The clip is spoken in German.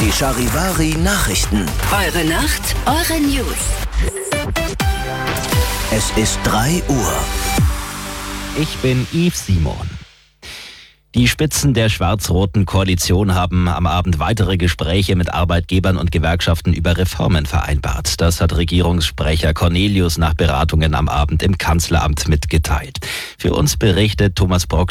Die Charivari Nachrichten. Eure Nacht, eure News. Es ist 3 Uhr. Ich bin Yves Simon. Die Spitzen der schwarz-roten Koalition haben am Abend weitere Gespräche mit Arbeitgebern und Gewerkschaften über Reformen vereinbart. Das hat Regierungssprecher Cornelius nach Beratungen am Abend im Kanzleramt mitgeteilt. Für uns berichtet Thomas Brock.